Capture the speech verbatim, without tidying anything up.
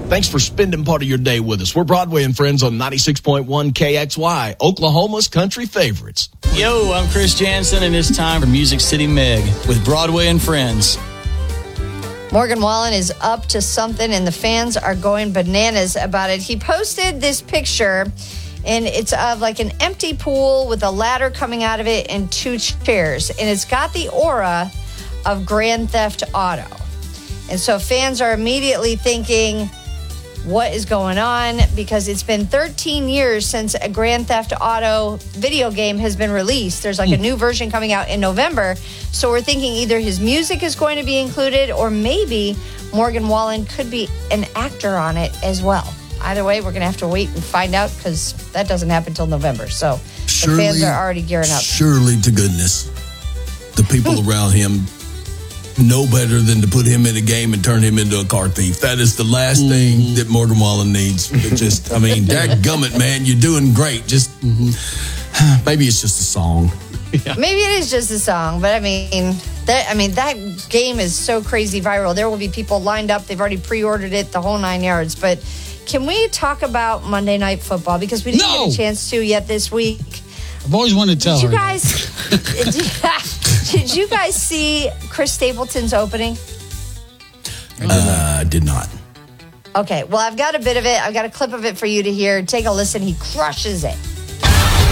Thanks for spending part of your day with us. We're Broadway and Friends on ninety-six point one K X Y, Oklahoma's country favorites. Yo, I'm Chris Jansen, and it's time for Music City Meg with Broadway and Friends. Morgan Wallen is up to something, and the fans are going bananas about it. He posted this picture, and it's of like an empty pool with a ladder coming out of it and two chairs. And it's got the aura of Grand Theft Auto. And so fans are immediately thinking, what is going on? Because it's been thirteen years since a Grand Theft Auto video game has been released. There's like a new version coming out in November. So we're thinking either his music is going to be included or maybe Morgan Wallen could be an actor on it as well. Either way, we're going to have to wait and find out because that doesn't happen until November. So surely, the fans are already gearing up. Surely to goodness, the people around him know better than to put him in a game and turn him into a car thief. That is the last mm-hmm. thing that Morgan Wallen needs. It just, I mean, dadgummit, man, you're doing great. Just mm-hmm. maybe it's just a song. Yeah. Maybe it is just a song, but I mean, that I mean that game is so crazy viral. There will be people lined up. They've already pre-ordered it, the whole nine yards. But can we talk about Monday Night Football because we didn't no. get a chance to yet this week? I've always wanted to tell did her. You guys, did, did you guys see Chris Stapleton's opening? Uh, I did not. Okay, well, I've got a bit of it. I've got a clip of it for you to hear. Take a listen. He crushes it.